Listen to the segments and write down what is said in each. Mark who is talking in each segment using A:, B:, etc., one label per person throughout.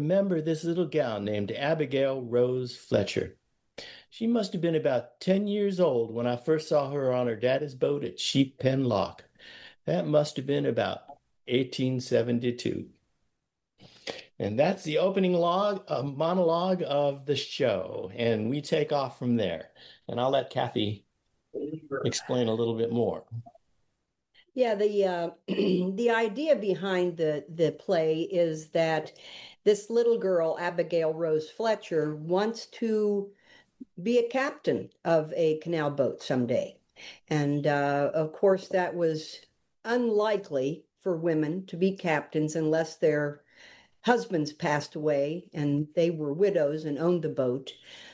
A: remember this little gal named Abigail Rose Fletcher. She must have been about 10 years old when I first saw her on her daddy's boat at Sheep Pen Lock. That must have been about 1872. And that's the opening monologue of the show. And we take off from there. And I'll let Kathy explain a little bit more.
B: Yeah, the the idea behind the play is that this little girl, Abigail Rose Fletcher, wants to be a captain of a canal boat someday. And of course, that was unlikely for women to be captains unless their husbands passed away and they were widows and owned the boat.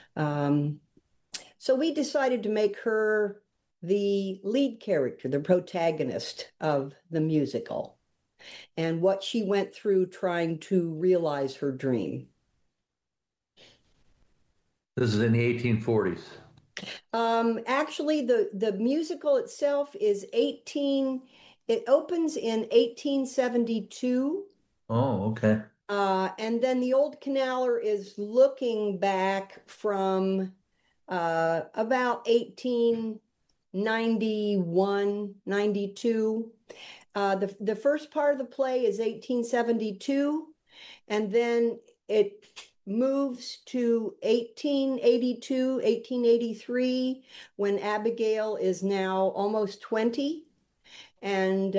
B: So we decided to make her the lead character, the protagonist of the musical, and what she went through trying to realize her dream.
C: This is in the 1840s.
B: Actually, the musical itself is it opens in 1872.
C: Oh, okay.
B: And then the Old Canaler is looking back from about 1891, 92. The first part of the play is 1872, and then it moves to 1882, 1883, when Abigail is now almost 20. And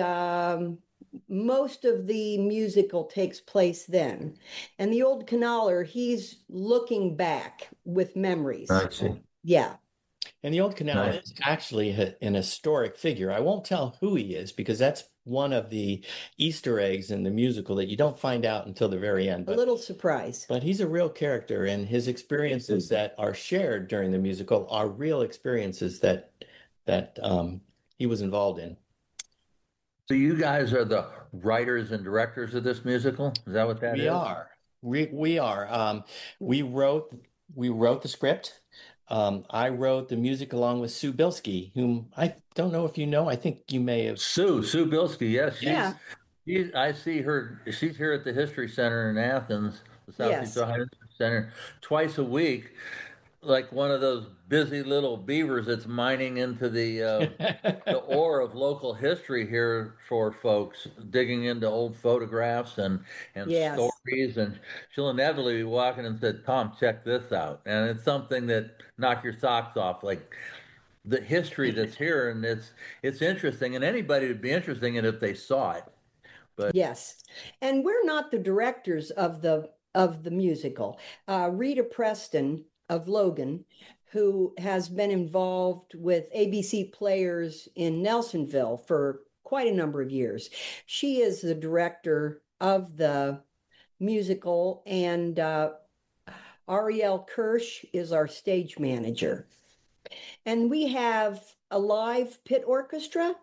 B: most of the musical takes place then. And the Old Canaler, he's looking back with memories.
C: I see.
B: Yeah.
A: And the Old Canal is actually an historic figure. I won't tell who he is because that's one of the Easter eggs in the musical that you don't find out until the very end.
B: A little surprise.
A: But he's a real character, and his experiences that are shared during the musical are real experiences that he was involved in.
C: So you guys are the writers and directors of this musical? Is that what that is?
A: We are. We are. We wrote the script. I wrote the music along with Sue Bilski, whom I don't know if you know. I think you may have.
C: Sue Bilski, yes.
B: Yeah.
C: I see her. She's here at the History Center in Athens, the Southeast Ohio History Center, twice a week, like one of those busy little beavers that's mining into the ore of local history here for folks, digging into old photographs and stories. And she'll inevitably be walking and said, "Tom, check this out." And it's something that knock your socks off, like the history that's here. And it's interesting, and anybody would be interested in it if they saw it. But
B: yes, and we're not the directors of the musical. Rita Preston of Logan, who has been involved with ABC Players in Nelsonville for quite a number of years. She is the director of the musical, and Ariel Kirsch is our stage manager. And we have a live pit orchestra,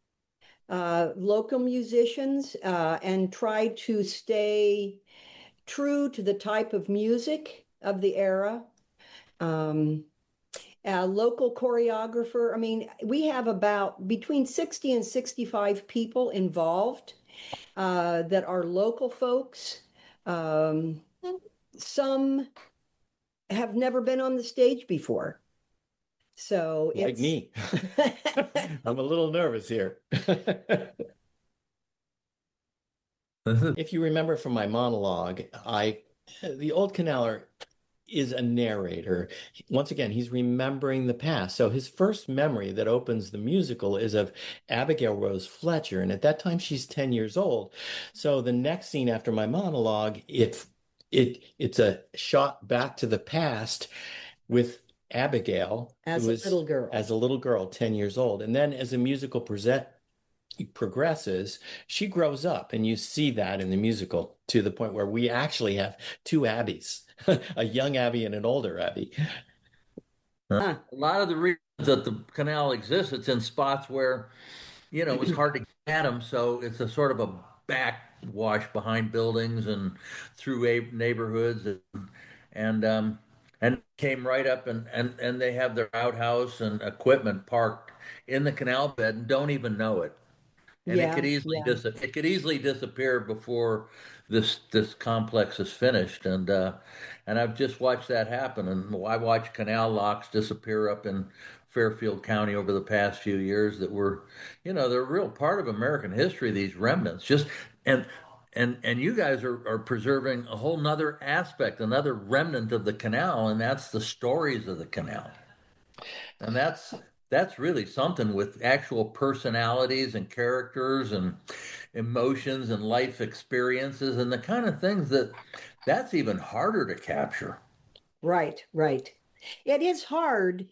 B: local musicians, and try to stay true to the type of music of the era. A local choreographer. I mean, we have about between 60 and 65 people involved that are local folks. Some have never been on the stage before. So
A: like me. I'm a little nervous here. If you remember from my monologue, the Old Canaler is a narrator. Once again, he's remembering the past. So his first memory that opens the musical is of Abigail Rose Fletcher. And at that time, she's 10 years old. So the next scene after my monologue, it's a shot back to the past with Abigail
B: as a
A: little girl, 10 years old. And then as the musical progresses, she grows up, and you see that in the musical to the point where we actually have two Abbies, a young Abby and an older Abby.
C: A lot of the reasons that the canal exists, it's in spots where, it's hard to get at them. So it's a sort of a backwash behind buildings and through neighborhoods, and came right up, and they have their outhouse and equipment parked in the canal bed and don't even know it. and
B: Yeah,
C: it could easily disappear before this complex is finished. And I've just watched that happen. And I watched canal locks disappear up in Fairfield County over the past few years that were, they're a real part of American history. These remnants, and and you guys are preserving a whole nother aspect, another remnant of the canal, and that's the stories of the canal. And that's really something, with actual personalities and characters and emotions and life experiences and the kind of things that's even harder to capture.
B: Right, right. It is hard.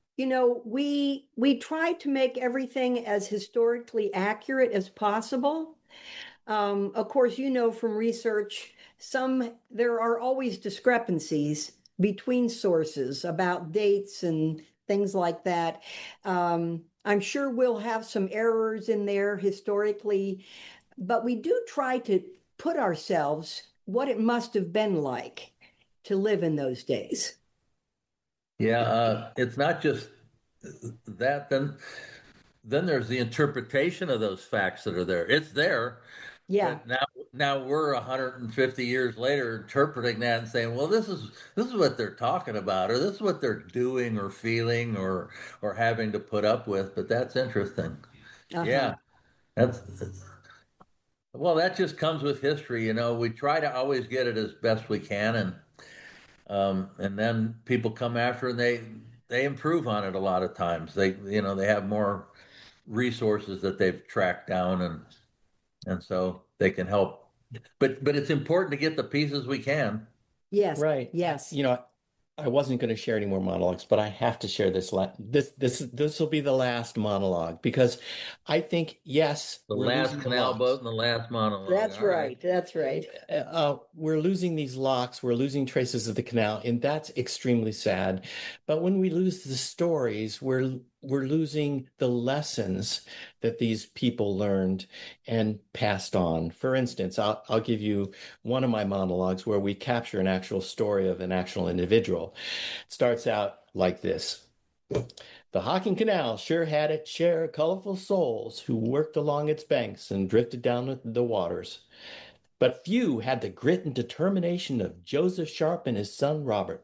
B: We try to make everything as historically accurate as possible. Of course, from research, there are always discrepancies between sources about dates and things like that. I'm sure we'll have some errors in there historically, but we do try to put ourselves what it must have been like to live in those days.
C: Yeah, it's not just that. Then there's the interpretation of those facts that are there. It's there.
B: Yeah.
C: But now we're 150 years later interpreting that and saying, well, this is what they're talking about, or this is what they're doing or feeling or having to put up with. But that's interesting.
B: Uh-huh.
C: Yeah, that's well, that just comes with history. We try to always get it as best we can, and then people come after and they improve on it a lot of times. They have more resources that they've tracked down, and so they can help. But it's important to get the pieces we can.
B: Yes.
A: Right.
B: Yes.
A: I wasn't going to share any more monologues, but I have to share this. This will be the last monologue, because I think, yes,
C: the last canal boat and the last monologue.
B: That's right. That's right.
A: We're losing these locks. We're losing traces of the canal, and that's extremely sad. But when we lose the stories, we're losing the lessons that these people learned and passed on. For instance, I'll give you one of my monologues where we capture an actual story of an actual individual. It starts out like this. The Hocking Canal sure had its share of colorful souls who worked along its banks and drifted down the waters. But few had the grit and determination of Joseph Sharp and his son Robert.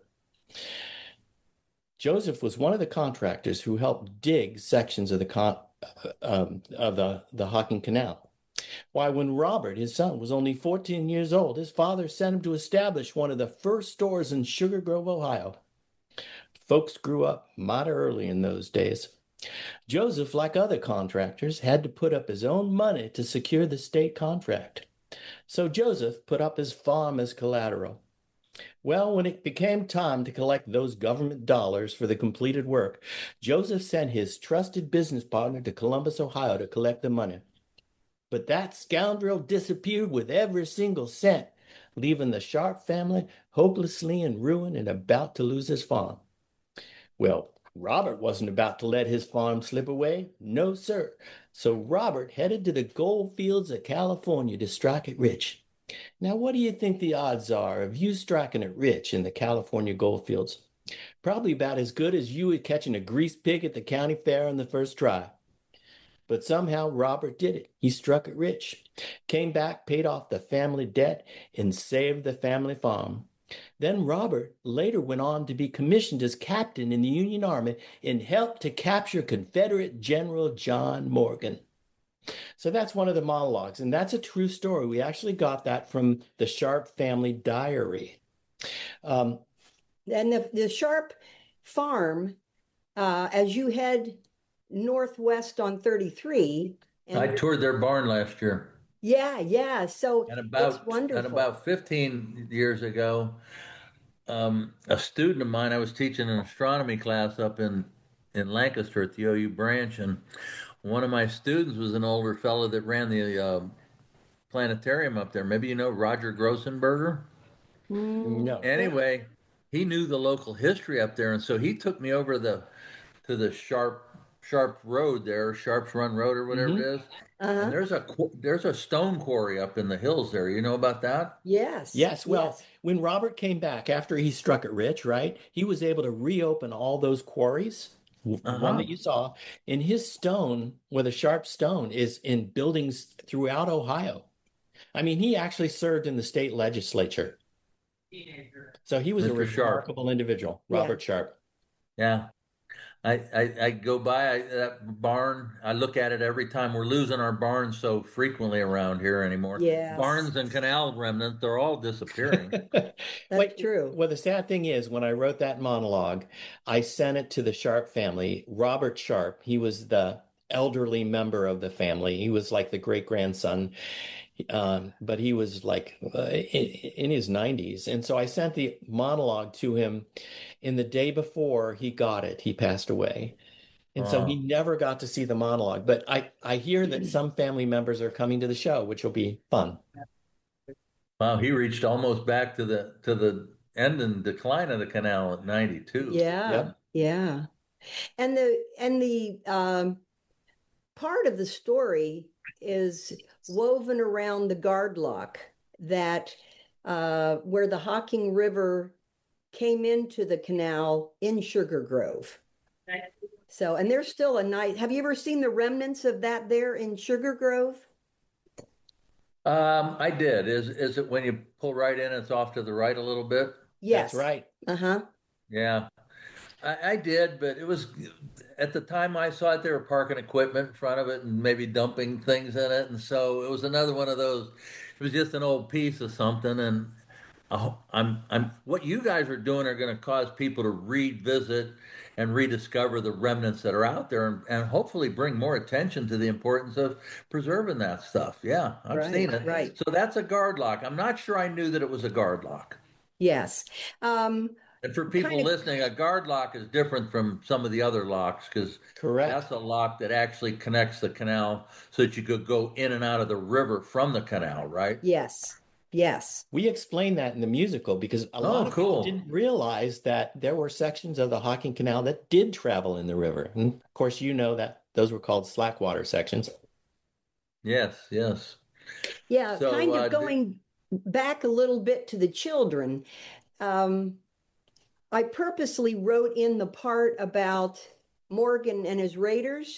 A: Joseph was one of the contractors who helped dig sections of the Hocking Canal. Why, when Robert, his son, was only 14 years old, his father sent him to establish one of the first stores in Sugar Grove, Ohio. Folks grew up mighty early in those days. Joseph, like other contractors, had to put up his own money to secure the state contract. So Joseph put up his farm as collateral. Well, when it became time to collect those government dollars for the completed work, Joseph sent his trusted business partner to Columbus, Ohio, to collect the money. But that scoundrel disappeared with every single cent, leaving the Sharp family hopelessly in ruin and about to lose his farm. Well, Robert wasn't about to let his farm slip away. No, sir. So Robert headed to the gold fields of California to strike it rich. Now, what do you think the odds are of you striking it rich in the California gold fields? Probably about as good as you catching a greased pig at the county fair on the first try. But somehow Robert did it. He struck it rich, came back, paid off the family debt, and saved the family farm. Then Robert later went on to be commissioned as captain in the Union Army and helped to capture Confederate General John Morgan. So that's one of the monologues, and that's a true story. We actually got that from the Sharp family diary.
B: And the Sharp farm, as you head northwest on 33.
C: I toured their barn last year.
B: Yeah. So
C: it's wonderful. And about 15 years ago, a student of mine, I was teaching an astronomy class up in Lancaster at the OU branch, and one of my students was an older fellow that ran the planetarium up there. Maybe you know Roger Grossenberger?
A: No.
C: Anyway, he knew the local history up there, and so he took me over to the Sharp Road there, Sharp's Run Road or whatever it is. And there's a stone quarry up in the hills there. You know about that?
B: Yes.
A: Well, when Robert came back after he struck it rich, right, he was able to reopen all those quarries. the one that you saw, in his stone with a sharp stone is in buildings throughout Ohio. I mean, he actually served in the state legislature. So he was a
C: Mr. Sharp.
A: remarkable individual, Robert Sharp.
C: Yeah. I go by that barn. I look at it every time. We're losing our barns so frequently around here anymore.
B: Yes.
C: Barns and canal remnants, they're all disappearing.
B: That's true.
A: Well, the sad thing is, when I wrote that monologue, I sent it to the Sharp family. Robert Sharp, he was the elderly member of the family. He was like the great grandson. But he was like in his 90s. And so I sent the monologue to him in the day before he got it. He passed away. And so he never got to see the monologue. But I hear that some family members are coming to the show, which will be fun.
C: Wow, he reached almost back to the end and decline of the canal at 92.
B: Yeah. Yep. Yeah. And the part of the story is woven around the guard lock that where the Hocking River came into the canal in Sugar Grove. So, and there's still a nice, have you ever seen the remnants of that there in Sugar Grove?
C: I did. Is it when you pull right in, it's off to the right a little bit?
B: Yes.
A: That's right.
B: Uh-huh.
C: Yeah. I did, but it was at the time I saw it, they were parking equipment in front of it and maybe dumping things in it. And so it was another one of those, it was just an old piece of something. And what you guys are doing are going to cause people to revisit and rediscover the remnants that are out there and hopefully bring more attention to the importance of preserving that stuff. Yeah, I've seen it.
B: Right.
C: So that's a guard lock. I'm not sure I knew that it was a guard lock.
B: Yes.
C: And for people listening, a guard lock is different from some of the other locks because that's a lock that actually connects the canal so that you could go in and out of the river from the canal, right?
B: Yes. Yes.
A: We explained that in the musical because a lot of people didn't realize that there were sections of the Hocking Canal that did travel in the river. And of course, you know that those were called slackwater sections.
C: Yes, yes.
B: Yeah, so, kind of going back a little bit to the children. I purposely wrote in the part about Morgan and his raiders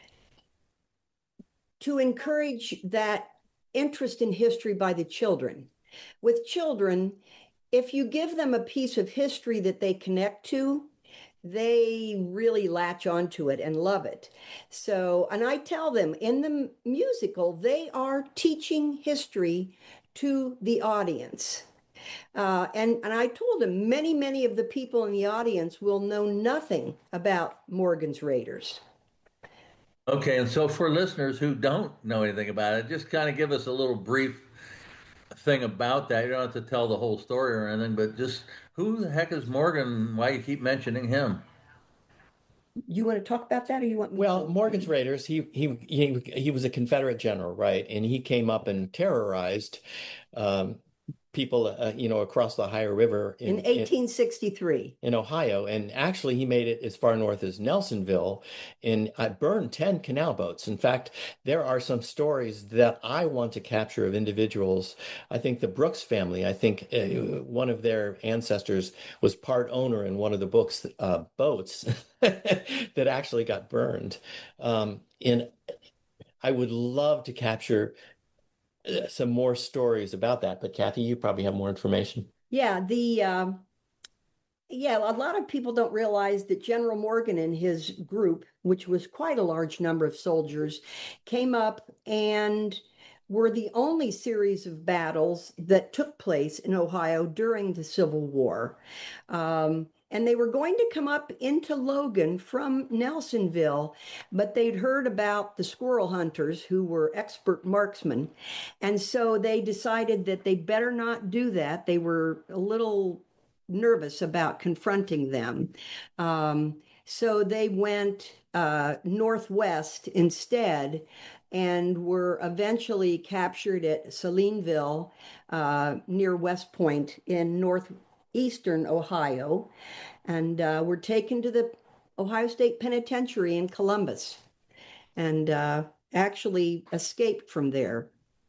B: to encourage that interest in history by the children. With children, if you give them a piece of history that they connect to, they really latch onto it and love it. So, and I tell them in the musical, they are teaching history to the audience. And I told him many of the people in the audience will know nothing about Morgan's Raiders.
C: Okay, and so for listeners who don't know anything about it, just kind of give us a little brief thing about that. You don't have to tell the whole story or anything, but just who the heck is Morgan? Why you keep mentioning him?
B: You want to talk about that, or you want me
A: to? Morgan's Raiders. He was a Confederate general, right? And he came up and terrorized people, across the Ohio River
B: in 1863
A: in Ohio. And actually, he made it as far north as Nelsonville, and burned 10 canal boats. In fact, there are some stories that I want to capture of individuals. I think the Brooks family, one of their ancestors was part owner in one of the boats that actually got burned. And I would love to capture some more stories about that, but Kathy, you probably have more information.
B: Yeah, a lot of people don't realize that General Morgan and his group, which was quite a large number of soldiers, came up and were the only series of battles that took place in Ohio during the Civil War. And they were going to come up into Logan from Nelsonville, but they'd heard about the squirrel hunters who were expert marksmen. And so they decided that they better not do that. They were a little nervous about confronting them. So they went northwest instead and were eventually captured at Salineville near West Point in northeastern Ohio, and were taken to the Ohio State Penitentiary in Columbus, and actually escaped from there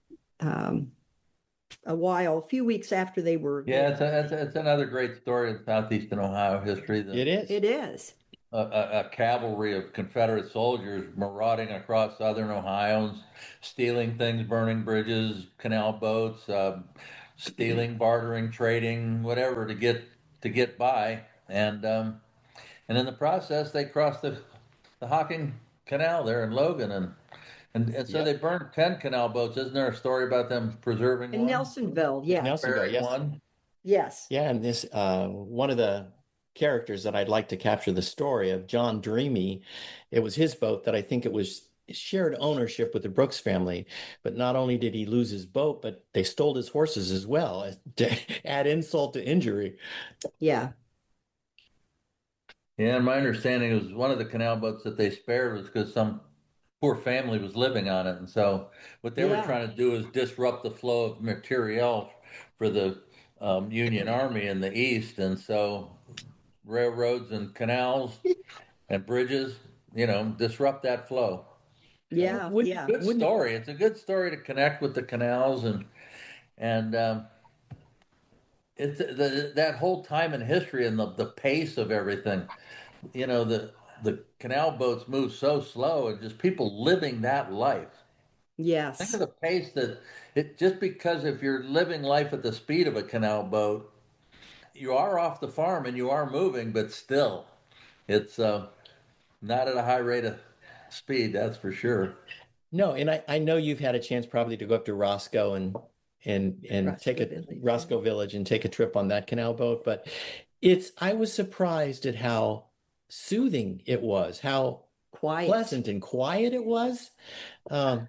B: a few weeks after they were.
C: Yeah, it's another great story in southeastern Ohio history.
A: It is.
B: It is.
C: a cavalry of Confederate soldiers marauding across southern Ohio, stealing things, burning bridges, canal boats, stealing, bartering, trading, whatever to get by, and in the process they crossed the Hocking Canal there in Logan, and so
A: Yep.
C: they burned 10 canal boats. Isn't there a story about them preserving
B: In
C: one?
B: Nelsonville, yeah.
A: Nelsonville, yes.
C: One?
B: Yes.
A: Yeah, and this one of the characters that I'd like to capture the story of, John Dreamy. It was his boat that I think it was shared ownership with the Brooks family. But not only did he lose his boat, but they stole his horses as well, to add insult to injury.
B: Yeah.
C: Yeah, and my understanding was one of the canal boats that they spared was because some poor family was living on it. And so what they were
B: Yeah.
C: trying to do is disrupt the flow of materiel for the Union Army in the East. And so railroads and canals and bridges, disrupt that flow.
B: Yeah. Yeah.
C: Good story. It's a good story to connect with the canals and it's that whole time in history and the pace of everything. The canal boats move so slow and just people living that life. Think
B: Yes.
C: of the pace that it just because if you're living life at the speed of a canal boat, you are off the farm and you are moving, but still, it's not at a high rate of speed. That's for sure.
A: No, and I know you've had a chance probably to go up to Roscoe and take a
B: Village.
A: Roscoe Village and take a trip on that canal boat, but I was surprised at how soothing it was, how
B: Quiet.
A: pleasant and quiet it was. Um,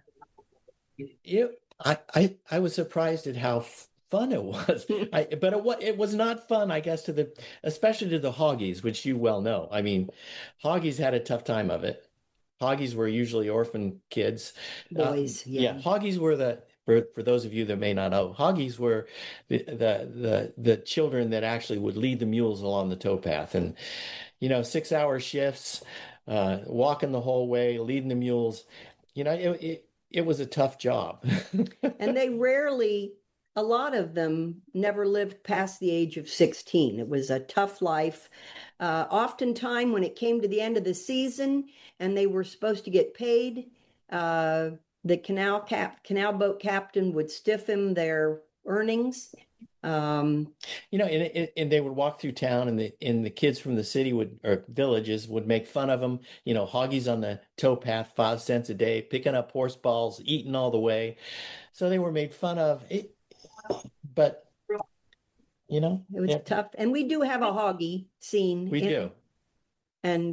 A: I was surprised at how fun it was. But it was not fun, I guess, especially to the Hoggies, which you well know. I mean, Hoggies had a tough time of it. Hoggies were usually orphan kids.
B: Boys,
A: yeah. Hoggies were for those of you that may not know, Hoggies were the children that actually would lead the mules along the towpath, and 6-hour shifts, walking the whole way, leading the mules. It was a tough job.
B: And a lot of them never lived past the age of 16. It was a tough life. Oftentimes, when it came to the end of the season and they were supposed to get paid, the canal boat captain would stiff him their earnings.
A: And they would walk through town, and the kids from the city or villages would make fun of them. Hoggies on the towpath, 5 cents a day, picking up horse balls, eating all the way. So they were made fun of. But
B: it was tough. And we do have a Hoggy scene.
A: We do.
B: And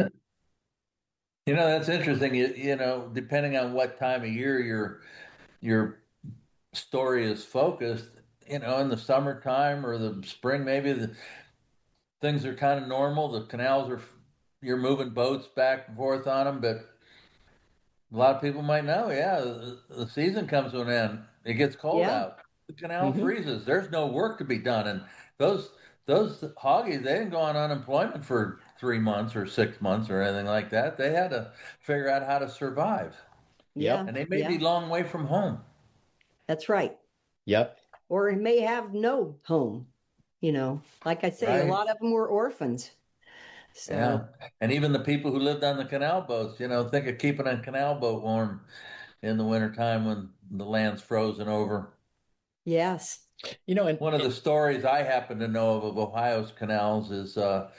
C: that's interesting. Depending on what time of year your story is focused, in the summertime or the spring, maybe things are kind of normal. The canals you're moving boats back and forth on them, but a lot of people might know, the season comes to an end. It gets cold out. The canal freezes. There's no work to be done. And those Hoggies, they didn't go on unemployment for 3 months or 6 months or anything like that. They had to figure out how to survive.
B: Yeah.
C: And they may be long way from home.
B: That's right.
A: Yep.
B: Or may have no home. Like I say,
C: Right.
B: A lot of them were orphans. So.
C: Yeah. And even the people who lived on the canal boats, think of keeping a canal boat warm in the wintertime when the land's frozen over.
B: Yes.
C: And one of the stories I happen to know of Ohio's canals is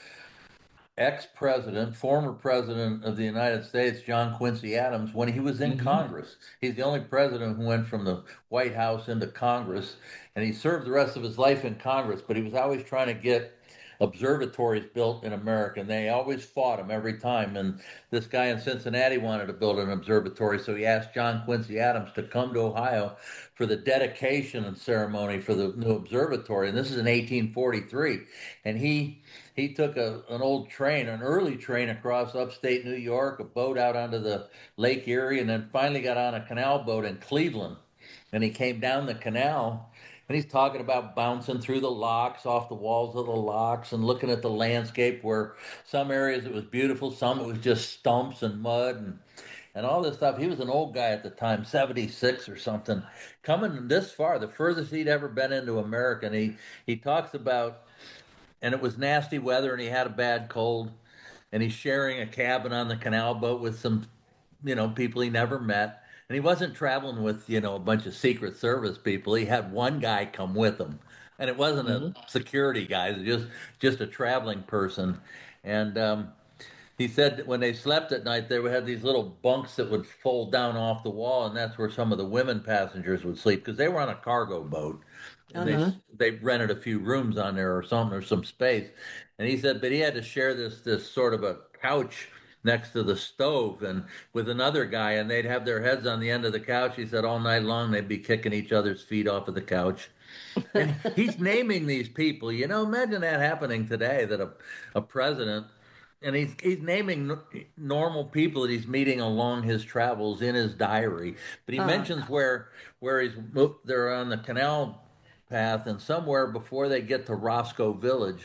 C: former president of the United States, John Quincy Adams, when he was in Congress. He's the only president who went from the White House into Congress, and he served the rest of his life in Congress, but he was always trying to get observatories built in America, and they always fought him every time. And this guy in Cincinnati wanted to build an observatory, so he asked John Quincy Adams to come to Ohio for the dedication ceremony for the new observatory. And this is in 1843. And he took an old train, an early train across upstate New York, a boat out onto the Lake Erie, and then finally got on a canal boat in Cleveland. And he came down the canal, and he's talking about bouncing through the locks, off the walls of the locks, and looking at the landscape where some areas it was beautiful, some it was just stumps and mud and all this stuff. He was an old guy at the time, 76 or something, coming this far, the furthest he'd ever been into America. And he talks about, and it was nasty weather, and he had a bad cold. and he's sharing a cabin on the canal boat with some, people he never met. And he wasn't traveling with, a bunch of Secret Service people. He had one guy come with him, and it wasn't a security guy. It was just a traveling person. And he said that when they slept at night, they would have these little bunks that would fold down off the wall, and that's where some of the women passengers would sleep because they were on a cargo boat. And they rented a few rooms on there or something, or some space. And he said, but he had to share this sort of a couch next to the stove and with another guy, and they'd have their heads on the end of the couch. He said all night long they'd be kicking each other's feet off of the couch. And he's naming these people. Imagine that happening today, that a president, and he's naming normal people that he's meeting along his travels in his diary. But he mentions where they're on the canal path, and somewhere before they get to Roscoe Village,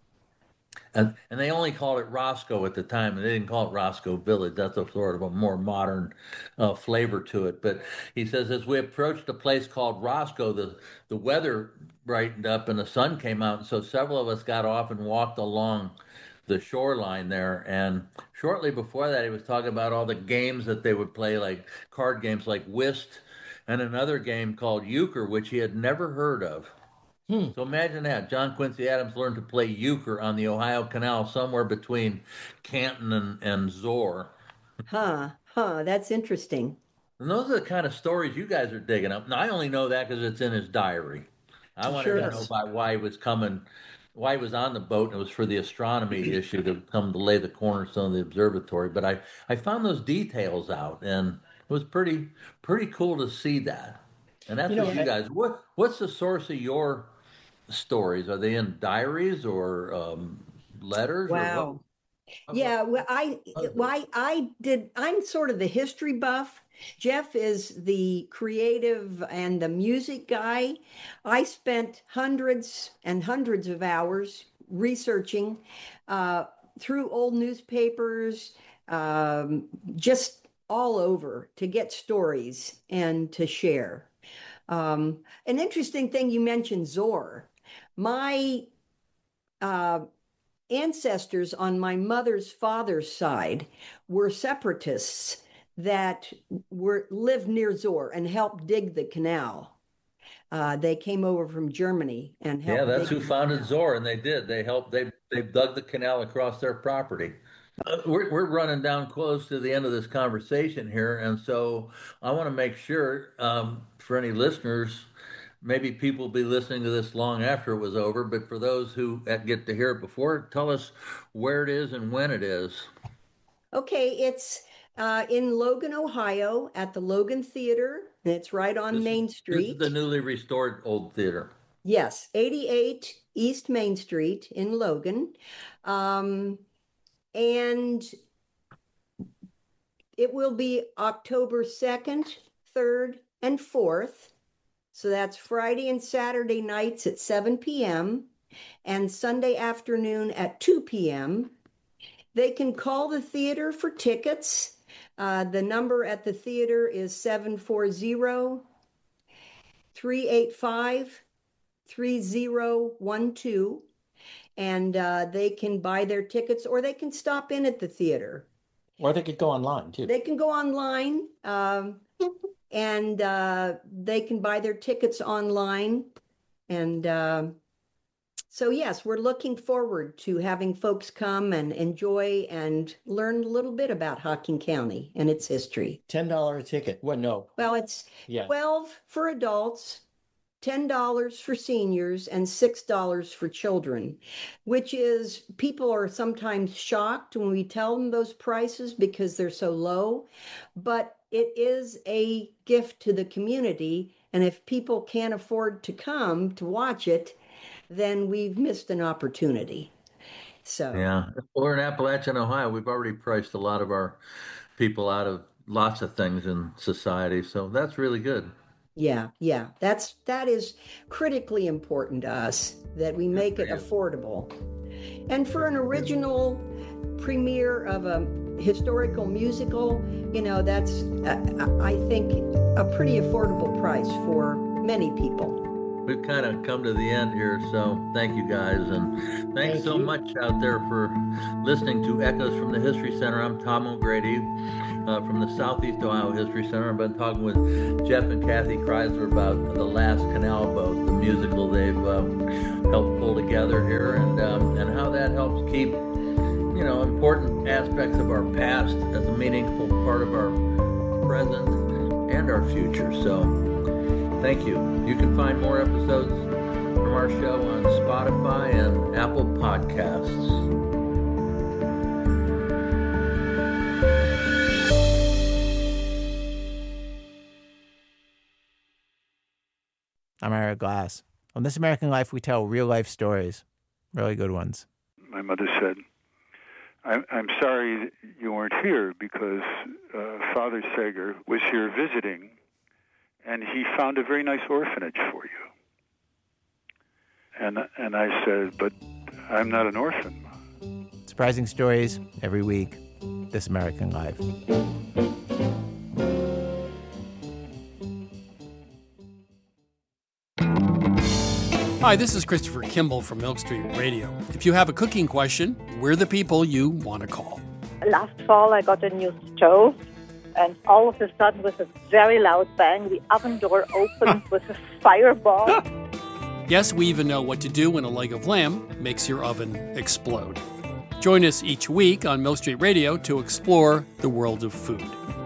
C: and they only called it Roscoe at the time, and they didn't call it Roscoe Village. That's a sort of a more modern flavor to it. But he says, as we approached a place called Roscoe, the weather brightened up and the sun came out, and so several of us got off and walked along the shoreline there. And shortly before that, he was talking about all the games that they would play, like card games like whist, and another game called euchre, which he had never heard of. So imagine that. John Quincy Adams learned to play euchre on the Ohio Canal somewhere between Canton and Zoar.
B: That's interesting.
C: And those are the kind of stories you guys are digging up. Now, I only know that because it's in his diary. I wanted to know about why he was coming, why he was on the boat, and it was for the astronomy issue to come to lay the cornerstone of the observatory. But I found those details out, and it was pretty cool to see that. And that's what you guys. What's the source of your stories? Are they in diaries or letters?
B: Wow. Yeah, well, I'm sort of the history buff. Jeff is the creative and the music guy. I spent hundreds and hundreds of hours researching through old newspapers, just all over, to get stories and to share. An interesting thing, you mentioned Zoar. My ancestors on my mother's father's side were separatists that lived near Zoar and helped dig the canal. They came over from Germany and helped.
C: Yeah, that's who founded Zoar, and they did. They helped. They dug the canal across their property. We're running down close to the end of this conversation here, and so I want to make sure for any listeners. Maybe people will be listening to this long after it was over, but for those who get to hear it before, tell us where it is and when it is.
B: Okay, it's in Logan, Ohio, at the Logan Theater, and it's right on Main Street.
C: This is the newly restored old theater.
B: Yes, 88 East Main Street in Logan. And it will be October 2nd, 3rd, and 4th. So that's Friday and Saturday nights at 7 p.m. and Sunday afternoon at 2 p.m. They can call the theater for tickets. The number at the theater is 740-385-3012. And they can buy their tickets, or they can stop in at the theater.
A: Or they could go online, too.
B: They can go online. And they can buy their tickets online. And so, yes, we're looking forward to having folks come and enjoy and learn a little bit about Hocking County and its history.
A: $10 a ticket. Well, no.
B: Well, it's $12 for adults, $10 for seniors, and $6 for children, which is, people are sometimes shocked when we tell them those prices because they're so low. But it is a gift to the community. And if people can't afford to come to watch it, then we've missed an opportunity. So
C: yeah, we're in Appalachian, Ohio. We've already priced a lot of our people out of lots of things in society. So that's really good.
B: Yeah. That is critically important to us, that we make it affordable. And for an original premiere of a historical musical, that's, I think, a pretty affordable price for many people.
C: we've kind of come to the end here, so thank you guys, and thanks so much out there for listening to Echoes from the History Center. I'm Tom O'Grady from the Southeast Ohio History Center. I've been talking with Jeff and Kathy Kreisler about The Last Canal Boat, the musical they've helped pull together here, and how that helps keep important aspects of our past as a meaningful part of our present and our future. So thank you. You can find more episodes from our show on Spotify and Apple Podcasts.
D: I'm Ira Glass. On This American Life, we tell real-life stories, really good ones.
E: My mother said, I'm sorry you weren't here because Father Sager was here visiting, and he found a very nice orphanage for you. And I said, but I'm not an orphan.
D: Surprising stories every week. This American Life.
F: Hi, this is Christopher Kimball from Milk Street Radio. If you have a cooking question, we're the people you want to call.
G: Last fall, I got a new stove, and all of a sudden, with a very loud bang, the oven door opened with a fireball.
F: Yes, we even know what to do when a leg of lamb makes your oven explode. Join us each week on Milk Street Radio to explore the world of food.